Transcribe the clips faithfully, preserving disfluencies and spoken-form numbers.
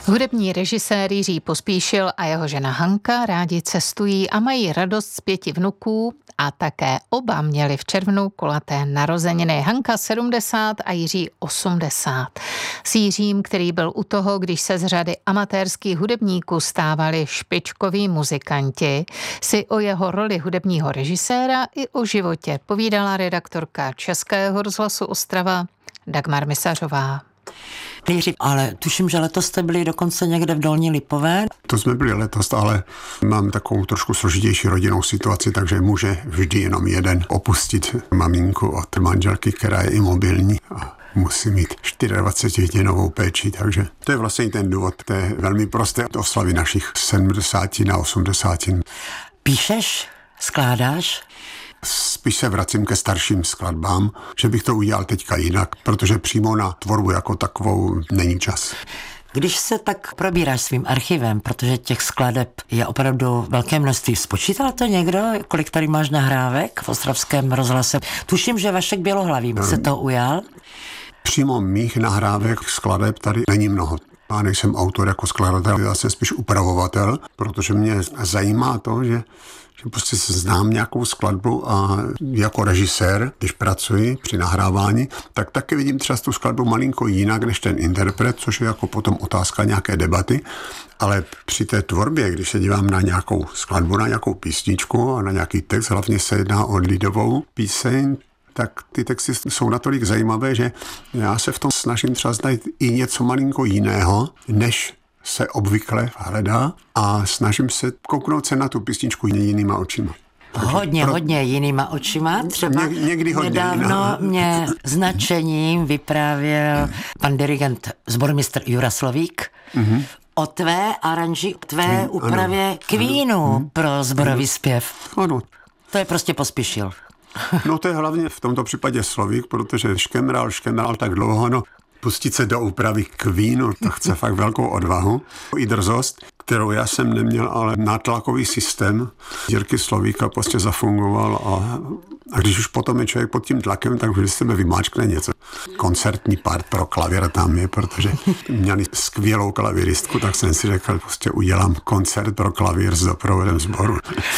Hudební režisér Jiří Pospíšil a jeho žena Hanka rádi cestují a mají radost z pěti vnuků a také oba měli v červnu kulaté narozeniny. Hanka sedmdesát a Jiří osmdesát. S Jiřím, který byl u toho, když se z řady amatérských hudebníků stávali špičkoví muzikanti, si o jeho roli hudebního režiséra i o životě povídala redaktorka Českého rozhlasu Ostrava Dagmar Misařová. Jiří, ale tuším, že letos jste byli dokonce někde v Dolní Lipové. To jsme byli letos, ale mám takovou trošku složitější rodinnou situaci, takže může vždy jenom jeden opustit maminku od manželky, která je imobilní a musí mít dvacetihodinovou péči, takže to je vlastně ten důvod té velmi prosté oslavy našich sedmdesáti na osmdesáti. Píšeš? Skládáš? Spíš se vracím ke starším skladbám, že bych to udělal teďka jinak, protože přímo na tvorbu jako takovou není čas. Když se tak probíráš svým archivem, protože těch skladeb je opravdu velké množství, spočítal to někdo, kolik tady máš nahrávek v ostravském rozhlase? Tuším, že Vašek Bělohlavý se to ujal. Přímo mých nahrávek skladeb tady není mnoho. Já nejsem autor jako skladatel, já jsem spíš upravovatel, protože mě zajímá to, že že prostě znám nějakou skladbu a jako režisér, když pracuji při nahrávání, tak taky vidím třeba tu skladbu malinko jinak než ten interpret, což je jako potom otázka nějaké debaty, ale při té tvorbě, když se dívám na nějakou skladbu, na nějakou písničku a na nějaký text, hlavně se jedná o lidovou píseň, tak ty texty jsou natolik zajímavé, že já se v tom snažím třeba najít i něco malinko jiného, než se obvykle hledá a snažím se kouknout se na tu písničku jinýma očima. Hodně, pro... hodně jinýma očima. Třeba Ně, někdy hodně nedávno jiná. mě značením vyprávěl pan dirigent sbormistr Jura Slovík mm-hmm. o tvé aranži, tvé Kvím, úpravě ano, Queenu ano, pro sborový zpěv. Ano. To je prostě Pospíšil. No to je hlavně v tomto případě Slovík, protože škemral, škemral tak dlouho, no pustit se do úpravy Queenu, to chce fakt velkou odvahu i drzost, kterou já jsem neměl, ale nátlakový systém Jirky Slovíka prostě zafungoval a, a když už potom je člověk pod tím tlakem, tak vždy sebe vymáčkne něco. Koncertní part pro klavír tam je, protože měli skvělou klavíristku, tak jsem si řekl, prostě udělám koncert pro klavír s doprovodem sboru.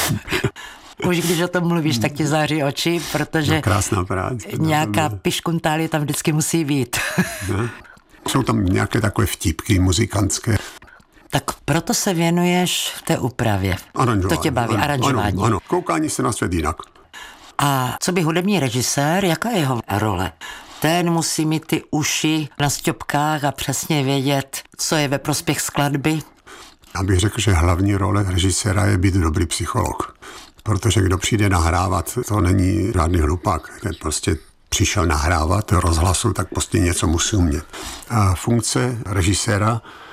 Už když o tom mluvíš, tak ti září oči, protože no, krásná práce, nějaká piškuntálie tam vždycky musí být. Ne? Jsou tam nějaké takové vtípky muzikantské. Tak proto se věnuješ té úpravě. Aranžování. To tě baví, ano, aranžování. Ano, ano, koukání se na svět jinak. A co by hudební režisér, jaká je jeho role? Ten musí mít ty uši na sťopkách a přesně vědět, co je ve prospěch skladby. Já bych řekl, že hlavní role režiséra je být dobrý psycholog. Protože kdo přijde nahrávat, to není žádný hlupák. Ten prostě přišel nahrávat rozhlasu, tak prostě něco musí umět. A funkce režiséra